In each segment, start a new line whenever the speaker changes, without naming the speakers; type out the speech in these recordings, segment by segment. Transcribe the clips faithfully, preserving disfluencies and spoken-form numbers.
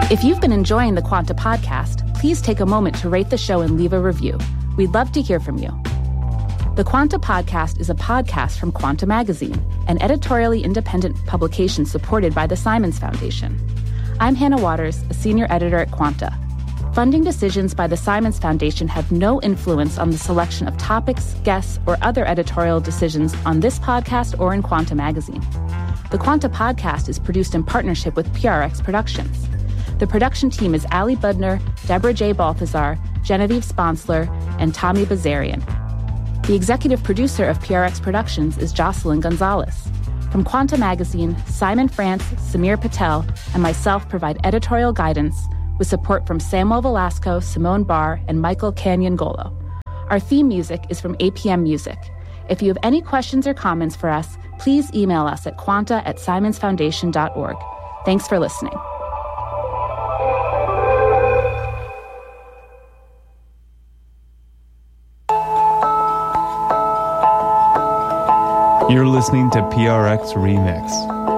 If you've been enjoying the Quanta podcast, please take a moment to rate the show and leave a review. We'd love to hear from you. The Quanta podcast is a podcast from Quanta Magazine, an editorially independent publication supported by the Simons Foundation. I'm Hannah Waters, a senior editor at Quanta. Funding decisions by the Simons Foundation have no influence on the selection of topics, guests, or other editorial decisions on this podcast or in Quanta Magazine. The Quanta podcast is produced in partnership with P R X Productions. The production team is Ali Budner, Deborah J. Balthazar, Genevieve Sponsler, and Tommy Bazarian. The executive producer of P R X Productions is Jocelyn Gonzalez. From Quanta Magazine, Simon France, Samir Patel, and myself provide editorial guidance with support from Samuel Velasco, Simone Barr, and Michael Canyon-Golo. Our theme music is from A P M Music. If you have any questions or comments for us, please email us at quanta at simons foundation dot org. Thanks for listening.
You're listening to P R X Remix.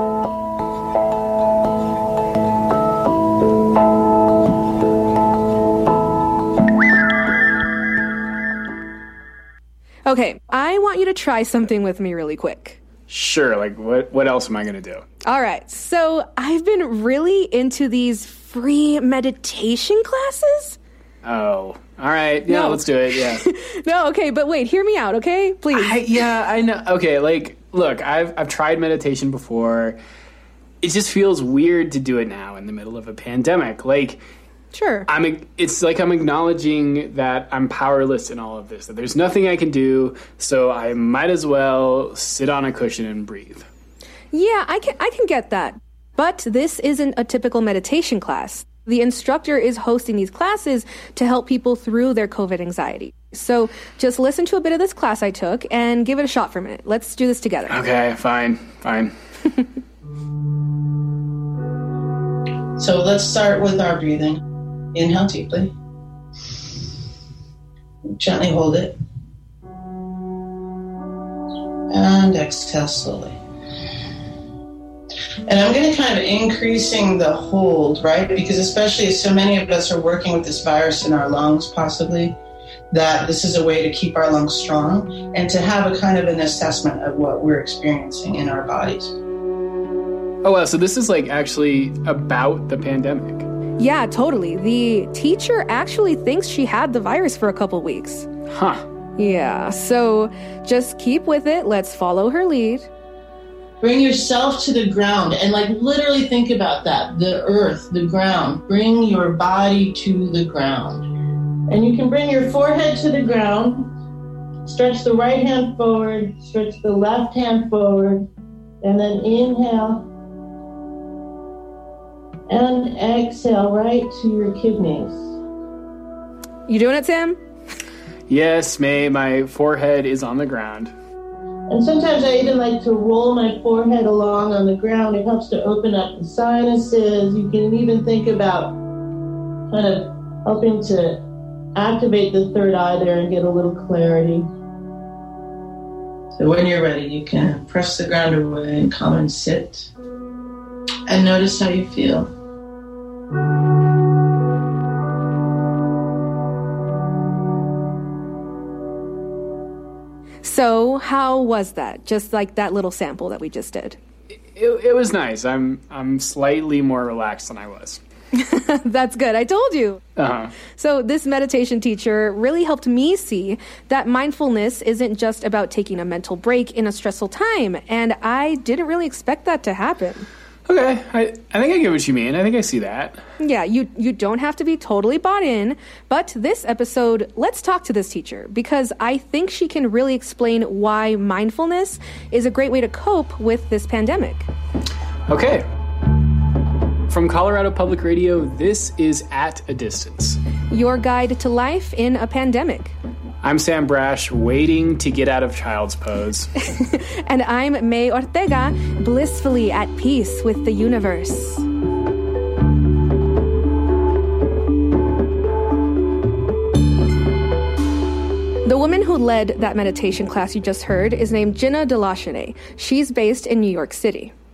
Okay, I want you to try something with me really quick.
Sure, like what, what else am I going to do?
All right, so I've been really into these free meditation classes.
Oh, all right. Yeah,
No.
let's do it. Yeah.
No, okay, but wait, hear me out, okay? Please.
I, yeah, I know. Okay, like, look, I've I've tried meditation before. It just feels weird to do it now in the middle of a pandemic. Like,
Sure.
I'm. It's like I'm acknowledging that I'm powerless in all of this. That there's nothing I can do, so I might as well sit on a cushion and breathe.
Yeah, I can I can get that. But this isn't a typical meditation class. The instructor is hosting these classes to help people through their COVID anxiety. So just listen to a bit of this class I took and give it a shot for a minute. Let's do this together.
Okay, fine, fine.
So let's start with our breathing. Inhale deeply. Gently hold it. And exhale slowly. And I'm going to kind of increasing the hold, right? Because especially as so many of us are working with this virus in our lungs, possibly, that this is a way to keep our lungs strong and to have a kind of an assessment of what we're experiencing in our bodies.
Oh, wow, so this is like actually about the pandemic.
Yeah, totally. The teacher actually thinks she had the virus for a couple weeks.
Huh.
Yeah, so just keep with it. Let's follow her lead.
Bring yourself to the ground and like literally think about that. The earth, the ground. Bring your body to the ground. And you can bring your forehead to the ground. Stretch the right hand forward. Stretch the left hand forward. And then inhale. And exhale right to your kidneys.
You doing it, Sam?
Yes, May, my forehead is on the ground.
And sometimes I even like to roll my forehead along on the ground. It helps to open up the sinuses. You can even think about kind of helping to activate the third eye there and get a little clarity. So when you're ready, you can press the ground away and come and sit. And notice how you feel.
So how was that? Just like that little sample that we just did.
It, it was nice. I'm I'm slightly more relaxed than I was.
That's good. I told you.
Uh-huh.
So this meditation teacher really helped me see that mindfulness isn't just about taking a mental break in a stressful time. And I didn't really expect that to happen.
Okay, I, I think I get what you mean. I think I see that.
Yeah, you, you don't have to be totally bought in. But this episode, let's talk to this teacher because I think she can really explain why mindfulness is a great way to cope with this pandemic.
Okay. From Colorado Public Radio, this is At a Distance.
Your guide to life in a pandemic.
I'm Sam Brash, waiting to get out of child's pose.
And I'm May Ortega, blissfully at peace with the universe. The woman who led that meditation class you just heard is named Jenna Delachene. She's based in New York City.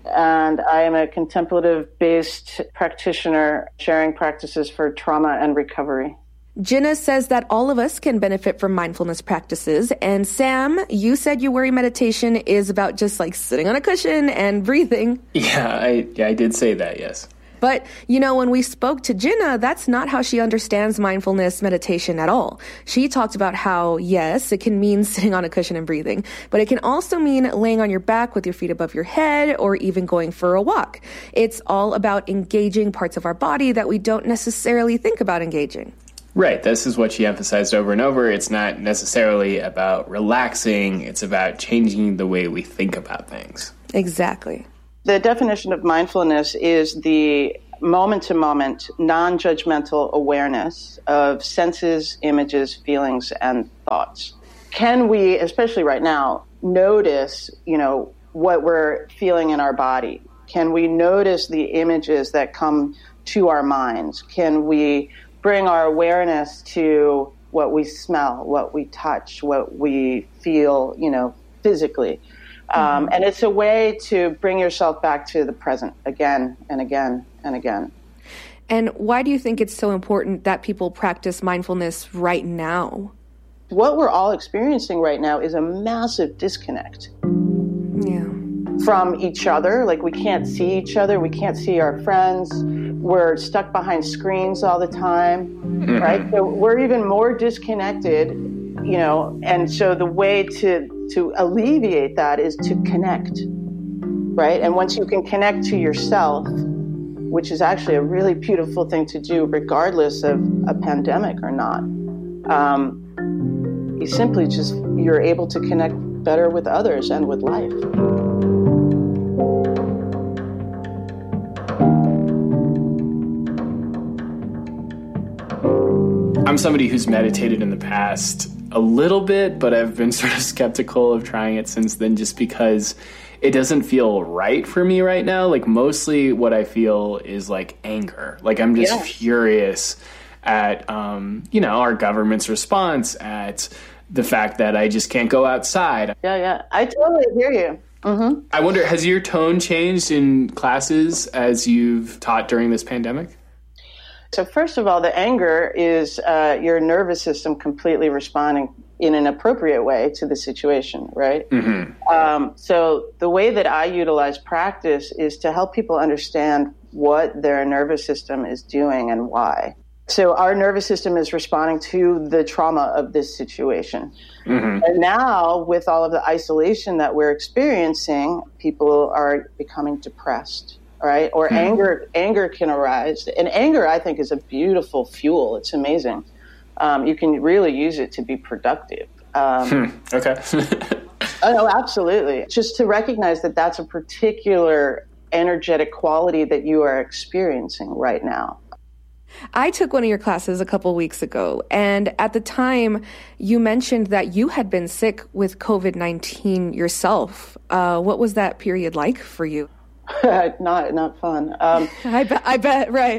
and I am a contemplative-based practitioner sharing practices for trauma and recovery.
Jenna says that all of us can benefit from mindfulness practices. And Sam, you said you worry meditation is about just like sitting on a cushion and breathing.
Yeah, I, yeah, I did say that, yes.
But, you know, when we spoke to Jenna, that's not how she understands mindfulness meditation at all. She talked about how, yes, it can mean sitting on a cushion and breathing, but it can also mean laying on your back with your feet above your head or even going for a walk. It's all about engaging parts of our body that we don't necessarily think about engaging.
Right. This is what she emphasized over and over. It's not necessarily about relaxing. It's about changing the way we think about things.
Exactly.
The definition of mindfulness is the moment-to-moment, non-judgmental awareness of senses, images, feelings, and thoughts. Can we, especially right now, notice, you know, what we're feeling in our body? Can we notice the images that come to our minds? Can we bring our awareness to what we smell, what we touch, what we feel, you know, physically? Um, mm-hmm. And it's a way to bring yourself back to the present again and again and again.
And why do you think it's so important that people practice mindfulness right now?
What we're all experiencing right now is a massive disconnect.
Yeah.
From each other. Like, we can't see each other. We can't see our friends. We're stuck behind screens all the time, mm-hmm. right? So we're even more disconnected, you know, and so the way to to alleviate that is to connect, right? And once you can connect to yourself, which is actually a really beautiful thing to do regardless of a pandemic or not, um, you simply just, you're able to connect better with others and with life.
I'm somebody who's meditated in the past a little bit, but I've been sort of skeptical of trying it since then just because it doesn't feel right for me right now. Like, mostly what I feel is like anger. Like, I'm just yeah. furious at, um, you know, our government's response, at the fact that I just can't go outside.
Yeah, yeah. I totally hear you. Mm-hmm.
I wonder, has your tone changed in classes as you've taught during this pandemic?
So first of all, the anger is uh, your nervous system completely responding in an appropriate way to the situation, right? Mm-hmm. Um, so the way that I utilize practice is to help people understand what their nervous system is doing and why. So our nervous system is responding to the trauma of this situation. Mm-hmm. And now, with all of the isolation that we're experiencing, people are becoming depressed. Right? Or hmm. anger, anger can arise. And anger, I think, is a beautiful fuel. It's amazing. Um, you can really use it to be productive. Um,
hmm. Okay.
Oh, absolutely. Just to recognize that that's a particular energetic quality that you are experiencing right now.
I took one of your classes a couple weeks ago, and at the time, you mentioned that you had been sick with covid nineteen yourself. Uh, what was that period like for you?
not not fun. Um,
I bet. I bet. Right.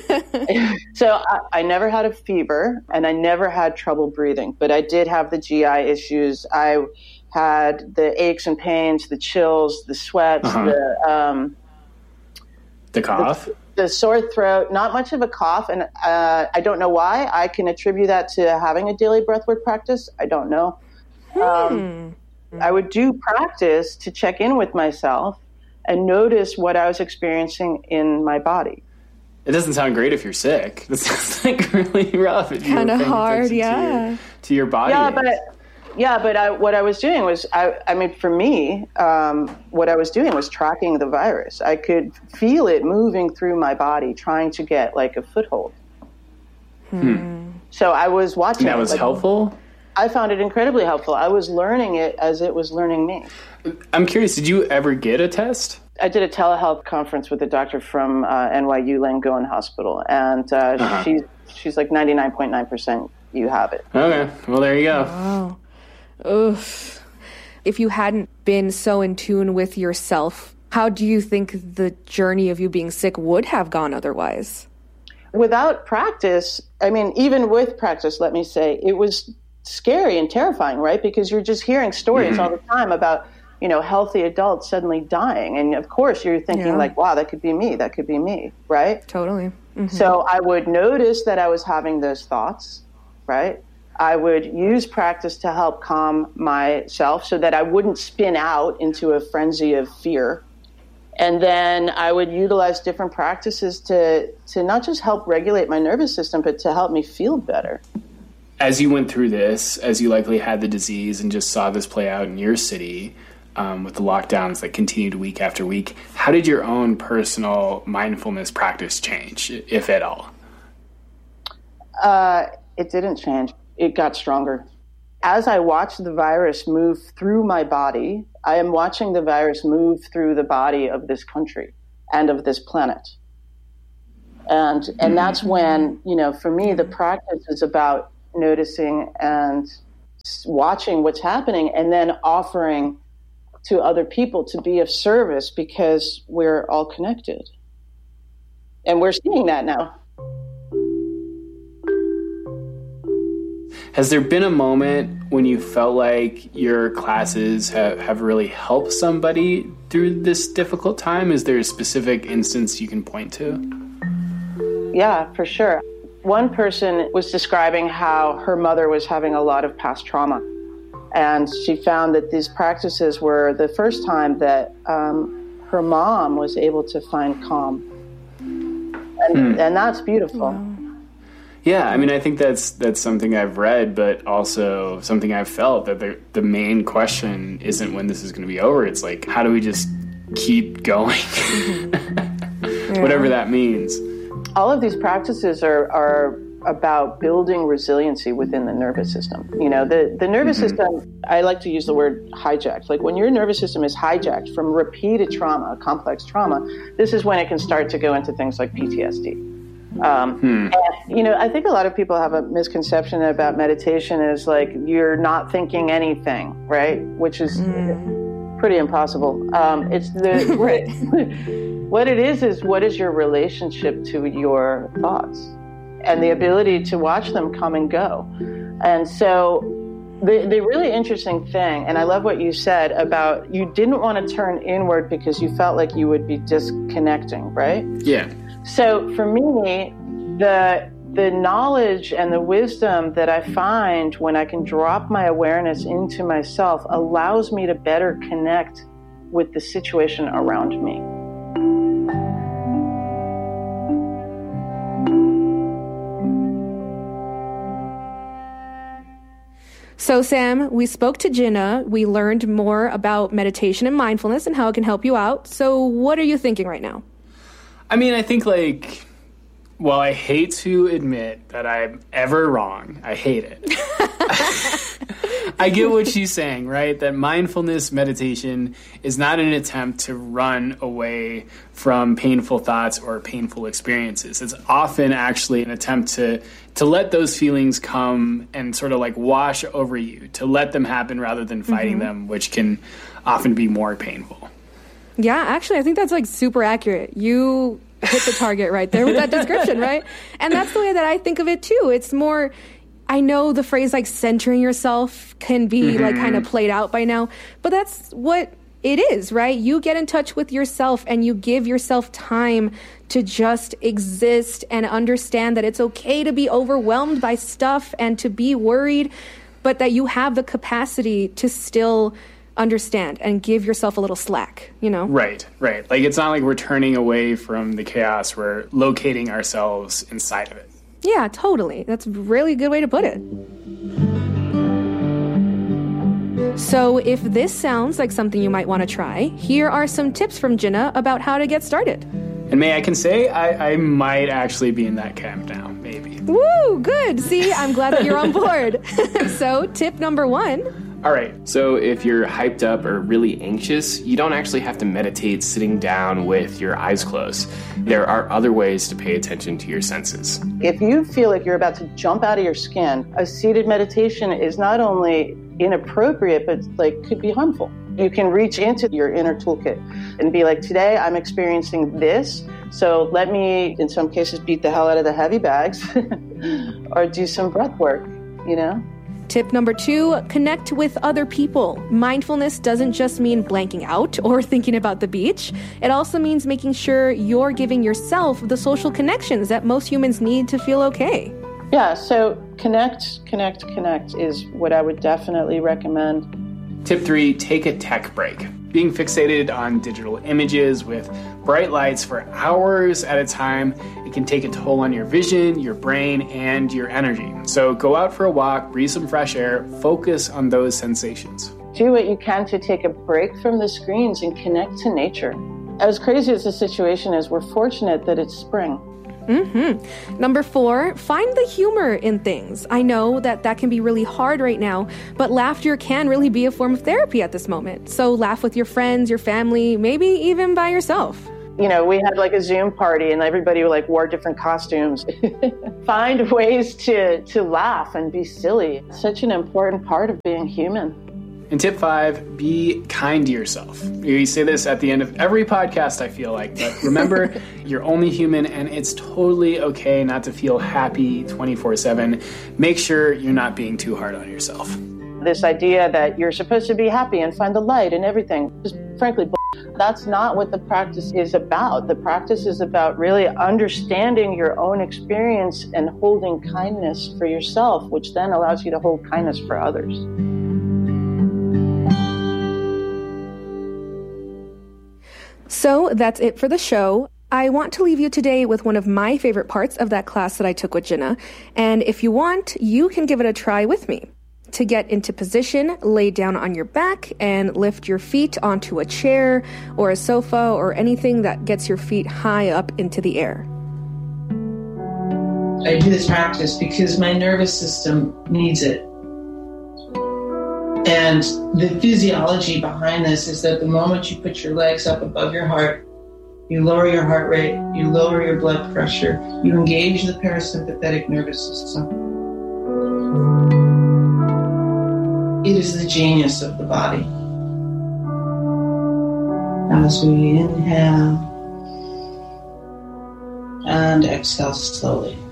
So I, I never had a fever, and I never had trouble breathing, but I did have the G I issues. I had the aches and pains, the chills, the sweats, uh-huh. the um,
the cough,
the, the sore throat. Not much of a cough, and uh, I don't know why. I can attribute that to having a daily breathwork practice. I don't know. Hmm. Um, I would do practice to check in with myself and notice what I was experiencing in my body.
It doesn't sound great if you're sick. That sounds like really rough.
Kind of hard, yeah.
To your, to your body.
Yeah, but yeah, but I, what I was doing was, I, I mean, for me, um, what I was doing was tracking the virus. I could feel it moving through my body, trying to get like a foothold.
Hmm.
So I was watching.
And that was
like,
helpful?
I found it incredibly helpful. I was learning it as it was learning me.
I'm curious, did you ever get a test?
I did a telehealth conference with a doctor from uh, N Y U Langone Hospital, and uh, uh-huh. she's, she's like ninety-nine point nine percent you have it.
Okay, well, there you go.
Wow. Oof. If you hadn't been so in tune with yourself, how do you think the journey of you being sick would have gone otherwise?
Without practice, I mean, even with practice, let me say, it was scary and terrifying, right? Because you're just hearing stories mm-hmm. all the time about you know, healthy adults suddenly dying. And of course you're thinking yeah. like, wow, that could be me. That could be me. Right.
Totally. Mm-hmm.
So I would notice that I was having those thoughts. Right. I would use practice to help calm myself so that I wouldn't spin out into a frenzy of fear. And then I would utilize different practices to, to not just help regulate my nervous system, but to help me feel better.
As you went through this, as you likely had the disease and just saw this play out in your city um, with the lockdowns that continued week after week, how did your own personal mindfulness practice change, if at all?
Uh, it didn't change. It got stronger. As I watched the virus move through my body, I am watching the virus move through the body of this country and of this planet. And and that's when, you know, for me, the practice is about noticing and watching what's happening and then offering to other people to be of service because we're all connected. And we're seeing that now.
Has there been a moment when you felt like your classes have, have really helped somebody through this difficult time? Is there a specific instance you can point to?
Yeah, for sure. One person was describing how her mother was having a lot of past trauma. And she found that these practices were the first time that um, her mom was able to find calm. And, hmm. and that's beautiful. Wow.
Yeah, I mean, I think that's that's something I've read, but also something I've felt, that the, the main question isn't when this is going to be over. It's like, how do we just keep going? Yeah. Whatever that means.
All of these practices are, are about building resiliency within the nervous system. You know, the, the nervous mm-hmm. system, I like to use the word hijacked. Like when your nervous system is hijacked from repeated trauma, complex trauma, this is when it can start to go into things like P T S D. Um, hmm. and, you know, I think a lot of people have a misconception about meditation is like you're not thinking anything, right? Which is mm. pretty impossible. Um, it's the right. What it is is what is your relationship to your thoughts and the ability to watch them come and go. And so the the really interesting thing, and I love what you said about you didn't want to turn inward because you felt like you would be disconnecting, right?
Yeah.
So for me, the the knowledge and the wisdom that I find when I can drop my awareness into myself allows me to better connect with the situation around me.
So, Sam, we spoke to Jinna. We learned more about meditation and mindfulness and how it can help you out. So what are you thinking right now?
I mean, I think, like, well, I hate to admit that I'm ever wrong. I hate it. I get what she's saying, right? That mindfulness meditation is not an attempt to run away from painful thoughts or painful experiences. It's often actually an attempt to to let those feelings come and sort of like wash over you, to let them happen rather than fighting mm-hmm. them, which can often be more painful.
Yeah, actually, I think that's like super accurate. You hit the target right there with that description, right? And that's the way that I think of it too. It's more, I know the phrase like centering yourself can be mm-hmm. like kind of played out by now, but that's what it is, right? You get in touch with yourself and you give yourself time to just exist and understand that it's okay to be overwhelmed by stuff and to be worried, but that you have the capacity to still understand and give yourself a little slack, you know?
Right, right. Like it's not like we're turning away from the chaos. We're locating ourselves inside of it.
Yeah, totally. That's a really good way to put it. So if this sounds like something you might want to try, here are some tips from Jinna about how to get started.
And May, I can say I, I might actually be in that camp now, maybe.
Woo, good. See, I'm glad that you're on board. So tip number one.
All right, so if you're hyped up or really anxious, you don't actually have to meditate sitting down with your eyes closed. There are other ways to pay attention to your senses.
If you feel like you're about to jump out of your skin, a seated meditation is not only inappropriate, but like could be harmful. You can reach into your inner toolkit and be like, today I'm experiencing this, so let me, in some cases, beat the hell out of the heavy bags or do some breath work, you know?
Tip number two, connect with other people. Mindfulness doesn't just mean blanking out or thinking about the beach. It also means making sure you're giving yourself the social connections that most humans need to feel okay.
Yeah, so connect, connect, connect is what I would definitely recommend.
Tip three, take a tech break. Being fixated on digital images with bright lights for hours at a time, it can take a toll on your vision, your brain, and your energy. So go out for a walk, breathe some fresh air, focus on those sensations.
Do what you can to take a break from the screens and connect to nature. As crazy as the situation is, we're fortunate that it's spring.
Mm-hmm. Number four, find the humor in things. I know that that can be really hard right now, but laughter can really be a form of therapy at this moment. So laugh with your friends, your family, maybe even by yourself.
You know, we had like a Zoom party and everybody like wore different costumes. Find ways to, to laugh and be silly. It's such an important part of being human.
And tip five, be kind to yourself. You say this at the end of every podcast, I feel like, but remember, you're only human and it's totally okay not to feel happy twenty-four seven. Make sure you're not being too hard on yourself.
This idea that you're supposed to be happy and find the light and everything, just frankly, bull- that's not what the practice is about. The practice is about really understanding your own experience and holding kindness for yourself, which then allows you to hold kindness for others.
So that's it for the show. I want to leave you today with one of my favorite parts of that class that I took with Jenna. And if you want, you can give it a try with me. To get into position, lay down on your back and lift your feet onto a chair or a sofa or anything that gets your feet high up into the air.
I do this practice because my nervous system needs it. And the physiology behind this is that the moment you put your legs up above your heart, you lower your heart rate, you lower your blood pressure, you engage the parasympathetic nervous system. It is the genius of the body. As we inhale and exhale slowly.